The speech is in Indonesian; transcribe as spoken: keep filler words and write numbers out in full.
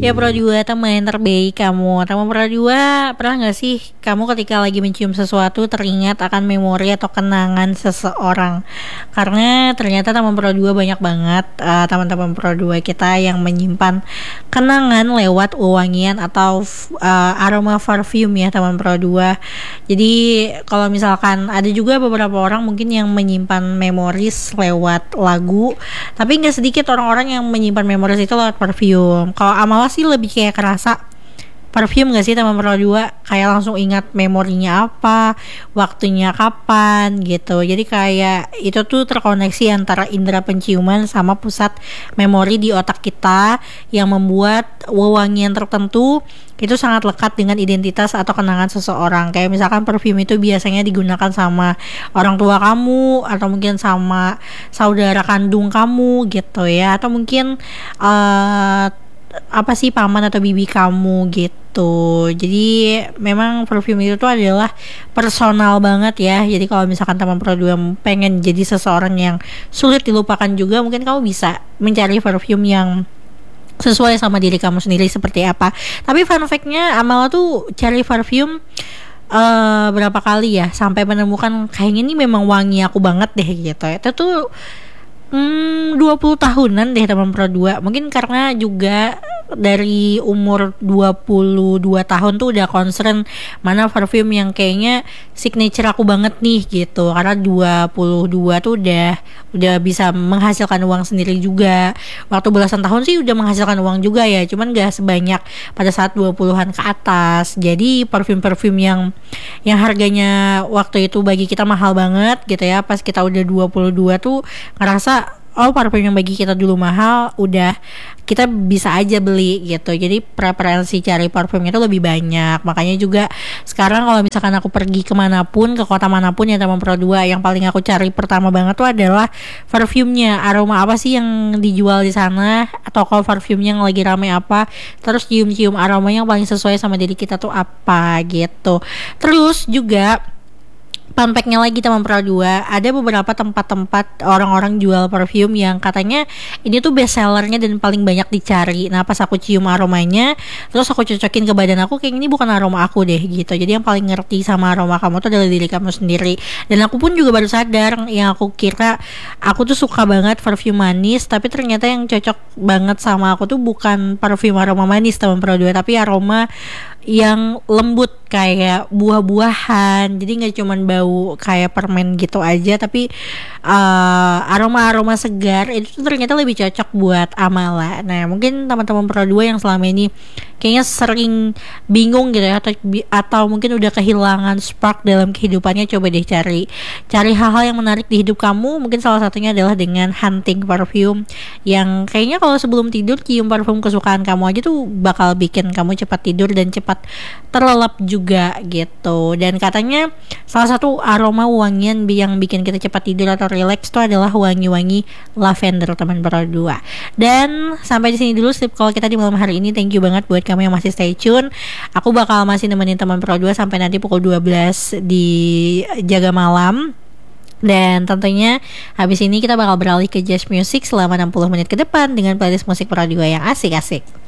Ya Pro dua, teman terbaik kamu. Teman Pro dua, pernah gak sih kamu ketika lagi mencium sesuatu teringat akan memori atau kenangan seseorang? Karena ternyata teman Pro dua banyak banget uh, teman-teman Pro dua kita yang menyimpan kenangan lewat wewangian atau uh, aroma parfum ya teman Pro dua. Jadi kalau misalkan ada juga beberapa orang mungkin yang menyimpan memoris lewat lagu, tapi gak sedikit orang-orang yang menyimpan memoris itu lewat parfum. Kalau Amala sih lebih kayak kerasa parfum gak sih teman Pro dua, kayak langsung ingat memorinya apa, waktunya kapan gitu. Jadi kayak itu tuh terkoneksi antara indera penciuman sama pusat memori di otak kita yang membuat wewangian tertentu itu sangat lekat dengan identitas atau kenangan seseorang. Kayak misalkan parfum itu biasanya digunakan sama orang tua kamu atau mungkin sama saudara kandung kamu gitu ya, atau mungkin uh, apa sih paman atau bibi kamu gitu. Jadi memang parfum itu tuh adalah personal banget ya. Jadi kalau misalkan teman Pro dua pengen jadi seseorang yang sulit dilupakan juga, mungkin kamu bisa mencari parfum yang sesuai sama diri kamu sendiri seperti apa. Tapi fun fact-nya, Amala tuh cari parfum uh, berapa kali ya sampai menemukan kayaknya ini memang wangi aku banget deh gitu. Itu tuh Hmm, dua puluh tahunan deh teman Pro dua. Mungkin karena juga dari umur dua puluh dua tahun tuh udah concern mana parfum yang kayaknya signature aku banget nih gitu. Karena dua puluh dua tuh udah udah bisa menghasilkan uang sendiri juga. Waktu belasan tahun sih udah menghasilkan uang juga ya, cuman gak sebanyak pada saat dua puluhan ke atas. Jadi parfum-parfum yang yang harganya waktu itu bagi kita mahal banget gitu ya, pas kita udah dua puluh dua tuh ngerasa oh parfum yang bagi kita dulu mahal udah kita bisa aja beli gitu. Jadi preferensi cari parfumnya itu lebih banyak. Makanya juga sekarang kalau misalkan aku pergi kemanapun, ke kota manapun ya teman Pro dua, yang paling aku cari pertama banget tuh adalah parfumnya. Aroma apa sih yang dijual di sana, atau kalau parfumnya yang lagi rame apa, terus cium-cium aroma yang paling sesuai sama diri kita tuh apa gitu. Terus juga fun fact-nya lagi teman Pro dua, ada beberapa tempat-tempat orang-orang jual parfum yang katanya ini tuh best sellernya dan paling banyak dicari. Nah pas aku cium aromanya, terus aku cocokin ke badan aku, kayak ini bukan aroma aku deh gitu. Jadi yang paling ngerti sama aroma kamu tuh adalah diri kamu sendiri. Dan aku pun juga baru sadar, yang aku kira aku tuh suka banget parfum manis, tapi ternyata yang cocok banget sama aku tuh bukan parfum aroma manis teman Pro dua, tapi aroma yang lembut kayak buah-buahan. Jadi nggak cuman bau kayak permen gitu aja, tapi uh, aroma-aroma segar itu ternyata lebih cocok buat Amala. Nah mungkin teman-teman Pro dua yang selama ini kayaknya sering bingung gitu ya, atau, atau mungkin udah kehilangan spark dalam kehidupannya, coba deh cari cari hal-hal yang menarik di hidup kamu. Mungkin salah satunya adalah dengan hunting parfum, yang kayaknya kalau sebelum tidur cium parfum kesukaan kamu aja tuh bakal bikin kamu cepat tidur dan cepat terlelap juga gitu. Dan katanya salah satu aroma wangian yang bikin kita cepat tidur atau relax itu adalah wangi-wangi lavender teman Pro dua. Dan sampai di sini dulu sleep call kita di malam hari ini. Thank you banget buat kamu yang masih stay tune. Aku bakal masih nemenin teman Pro dua sampai nanti pukul dua belas di Jaga Malam. Dan tentunya habis ini kita bakal beralih ke jazz music selama enam puluh menit ke depan dengan playlist musik Pro dua yang asik-asik.